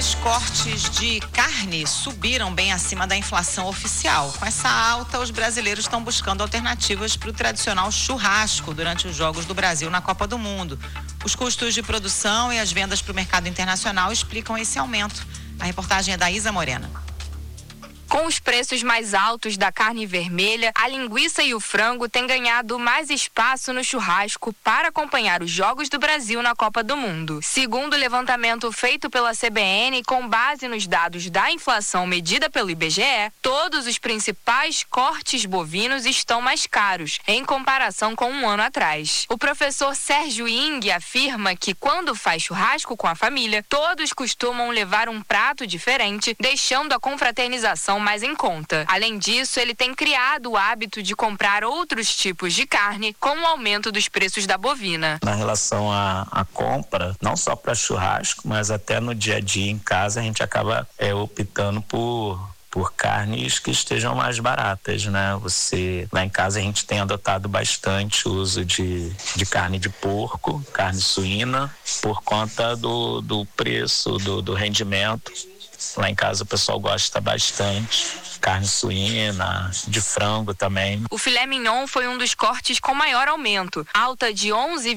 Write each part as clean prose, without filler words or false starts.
Os cortes de carne subiram bem acima da inflação oficial. Com essa alta, os brasileiros estão buscando alternativas para o tradicional churrasco durante os Jogos do Brasil na Copa do Mundo. Os custos de produção e as vendas para o mercado internacional explicam esse aumento. A reportagem é da Isa Morena. Com os preços mais altos da carne vermelha, a linguiça e o frango têm ganhado mais espaço no churrasco para acompanhar os Jogos do Brasil na Copa do Mundo. Segundo o levantamento feito pela CBN, com base nos dados da inflação medida pelo IBGE, todos os principais cortes bovinos estão mais caros, em comparação com um ano atrás. O professor Sérgio Ing afirma que quando faz churrasco com a família, todos costumam levar um prato diferente, deixando a confraternização mais em conta. Além disso, ele tem criado o hábito de comprar outros tipos de carne com o aumento dos preços da bovina. Na relação à compra, não só para churrasco, mas até no dia a dia em casa, a gente acaba optando por carnes que estejam mais baratas, né? Lá em casa a gente tem adotado bastante o uso de carne de porco, carne suína, por conta do preço, do rendimento. Lá em casa o pessoal gosta bastante. Carne suína, de frango também. O filé mignon foi um dos cortes com maior aumento, alta de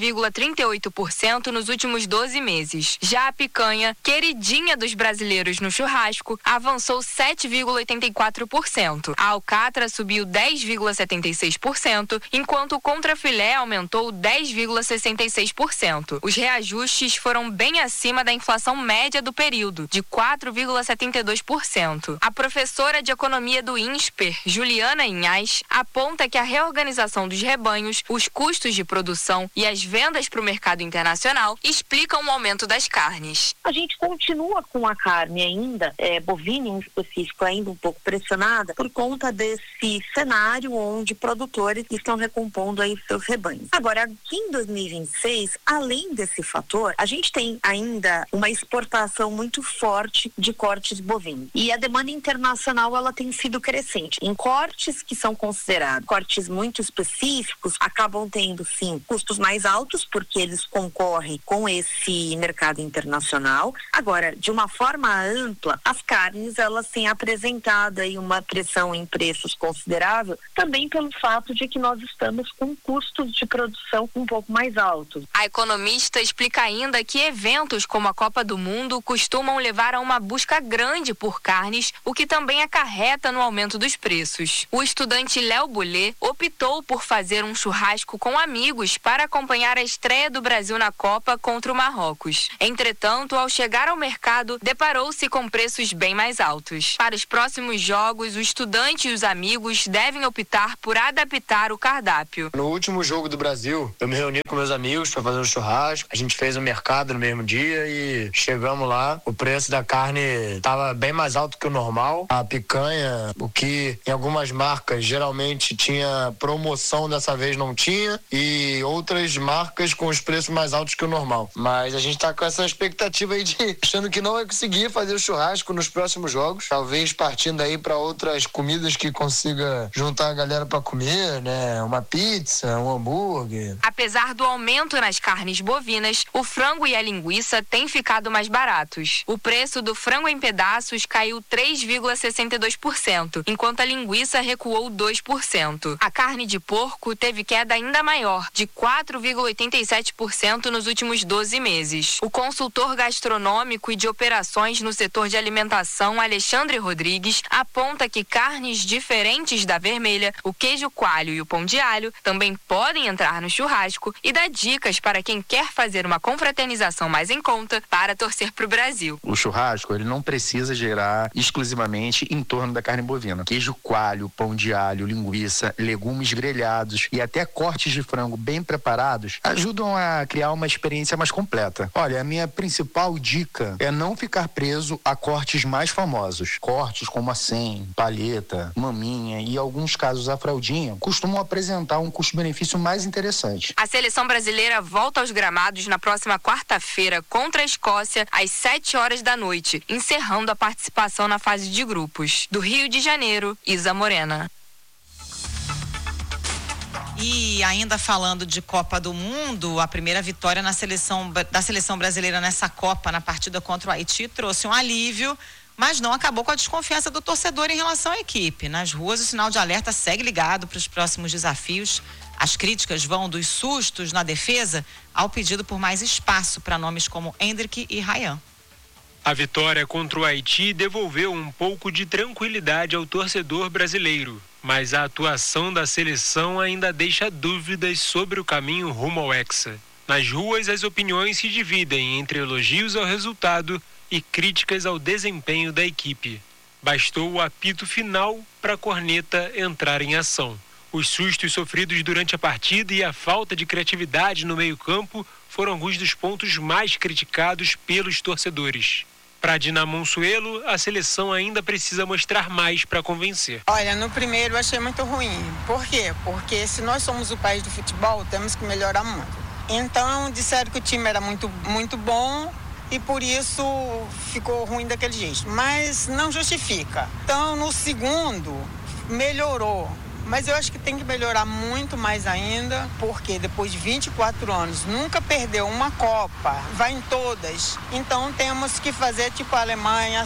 11,38% nos últimos 12 meses. Já a picanha, queridinha dos brasileiros no churrasco, avançou 7,84%. A alcatra subiu 10,76%, enquanto o contrafilé aumentou 10,66%. Os reajustes foram bem acima da inflação média do período, de 4,72%. A professora de economia do INSPER, Juliana Inhas, aponta que a reorganização dos rebanhos, os custos de produção e as vendas para o mercado internacional explicam o aumento das carnes. A gente continua com a carne ainda, bovina em específico, ainda um pouco pressionada por conta desse cenário onde produtores estão recompondo aí seus rebanhos. Agora, aqui em 2026, além desse fator, a gente tem ainda uma exportação muito forte de cortes bovinos. E a demanda internacional, ela tem sido crescente. Em cortes que são considerados cortes muito específicos, acabam tendo, sim, custos mais altos, porque eles concorrem com esse mercado internacional. Agora, de uma forma ampla, as carnes, elas têm apresentado aí uma pressão em preços considerável, também pelo fato de que nós estamos com custos de produção um pouco mais altos. A economista explica ainda que eventos como a Copa do Mundo costumam levar a uma busca grande por carnes, o que também acarreta no aumento dos preços. O estudante Léo Boulet optou por fazer um churrasco com amigos para acompanhar a estreia do Brasil na Copa contra o Marrocos. Entretanto, ao chegar ao mercado, deparou-se com preços bem mais altos. Para os próximos jogos, o estudante e os amigos devem optar por adaptar o cardápio. No último jogo do Brasil, eu me reuni com meus amigos para fazer um churrasco. A gente fez um mercado no mesmo dia e chegamos lá. O preço da carne estava bem mais alto que o normal. A picanha, o que em algumas marcas geralmente tinha promoção, dessa vez não tinha, e outras marcas com os preços mais altos que o normal. Mas a gente tá com essa expectativa aí de achando que não vai conseguir fazer o churrasco nos próximos jogos, talvez partindo aí para outras comidas que consiga juntar a galera para comer, né? Uma pizza, um hambúrguer. Apesar do aumento nas carnes bovinas, o frango e a linguiça têm ficado mais baratos. O preço do frango em pedaços caiu 3,62%, enquanto a linguiça recuou 2%. A carne de porco teve queda ainda maior, de 4,87% nos últimos 12 meses. O consultor gastronômico e de operações no setor de alimentação, Alexandre Rodrigues, aponta que carnes diferentes da vermelha, o queijo coalho e o pão de alho, também podem entrar no churrasco e dá dicas para quem quer fazer uma confraternização mais em conta para torcer para o Brasil. O churrasco, ele não precisa girar exclusivamente em torno da carne bovina. Queijo coalho, pão de alho, linguiça, legumes grelhados e até cortes de frango bem preparados ajudam a criar uma experiência mais completa. Olha, a minha principal dica é não ficar preso a cortes mais famosos. Cortes como a 100, palheta, maminha e, em alguns casos, a fraldinha costumam apresentar um custo-benefício mais interessante. A seleção brasileira volta aos gramados na próxima quarta-feira contra a Escócia às 19h, encerrando a participação na fase de grupos. Do Rio de Janeiro, Isa Morena. E ainda falando de Copa do Mundo, a primeira vitória da seleção brasileira nessa Copa, na partida contra o Haiti, trouxe um alívio, mas não acabou com a desconfiança do torcedor em relação à equipe. Nas ruas, o sinal de alerta segue ligado para os próximos desafios. As críticas vão dos sustos na defesa ao pedido por mais espaço para nomes como Endrick e Ryan. A vitória contra o Haiti devolveu um pouco de tranquilidade ao torcedor brasileiro, mas a atuação da seleção ainda deixa dúvidas sobre o caminho rumo ao Hexa. Nas ruas, as opiniões se dividem entre elogios ao resultado e críticas ao desempenho da equipe. Bastou o apito final para a corneta entrar em ação. Os sustos sofridos durante a partida e a falta de criatividade no meio-campo foram alguns dos pontos mais criticados pelos torcedores. Para Dina Monsuelo, a seleção ainda precisa mostrar mais para convencer. Olha, no primeiro eu achei muito ruim. Por quê? Porque se nós somos o país do futebol, temos que melhorar muito. Então, disseram que o time era muito, muito bom e por isso ficou ruim daquele jeito. Mas não justifica. Então, no segundo, melhorou. Mas eu acho que tem que melhorar muito mais ainda, porque depois de 24 anos nunca perdeu uma Copa, vai em todas. Então temos que fazer tipo a Alemanha,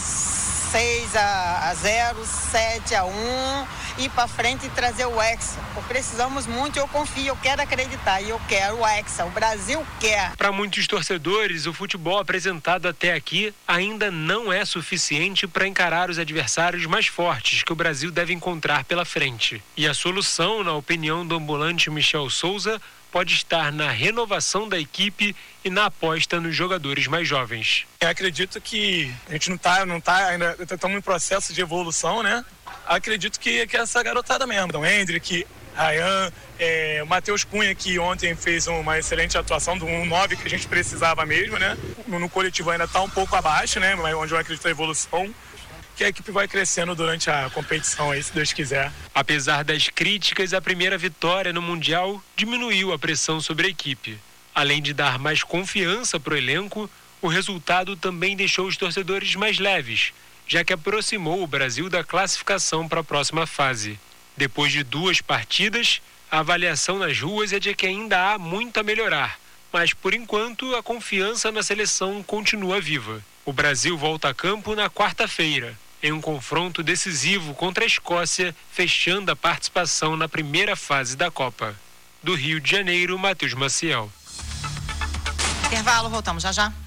6-0, 7-1, ir para frente e trazer o Hexa. Precisamos muito, eu confio, eu quero acreditar e eu quero o Hexa, o Brasil quer. Para muitos torcedores, o futebol apresentado até aqui ainda não é suficiente para encarar os adversários mais fortes que o Brasil deve encontrar pela frente. E a solução, na opinião do ambulante Michel Souza, pode estar na renovação da equipe e na aposta nos jogadores mais jovens. Eu acredito que a gente não tá ainda, estamos em processo de evolução, né? Acredito que essa garotada mesmo, então Endrick, Ryan, o Matheus Cunha, que ontem fez uma excelente atuação, um 9 que a gente precisava mesmo, né? No coletivo ainda está um pouco abaixo, né? Mas onde eu acredito na evolução, que a equipe vai crescendo durante a competição aí, se Deus quiser. Apesar das críticas, a primeira vitória no Mundial diminuiu a pressão sobre a equipe. Além de dar mais confiança para o elenco, o resultado também deixou os torcedores mais leves, já que aproximou o Brasil da classificação para a próxima fase. Depois de 2 partidas, a avaliação nas ruas é de que ainda há muito a melhorar, mas por enquanto a confiança na seleção continua viva. O Brasil volta a campo na quarta-feira, em um confronto decisivo contra a Escócia, fechando a participação na primeira fase da Copa. Do Rio de Janeiro, Matheus Maciel. Intervalo, voltamos já já.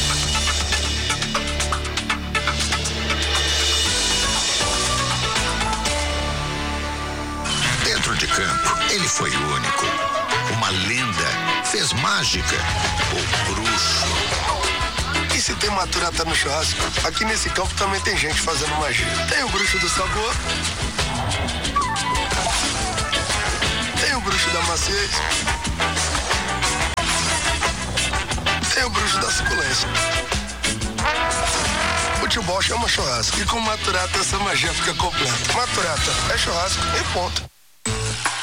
Dentro de campo, ele foi único. Uma lenda, fez mágica, o bruxo. E se tem maturata no churrasco, aqui nesse campo também tem gente fazendo magia. Tem o bruxo do sabor, tem o bruxo da maciez, tem o bruxo da suculência. Futebol chama churrasco e com maturata essa magia fica completa. Maturata é churrasco e ponto.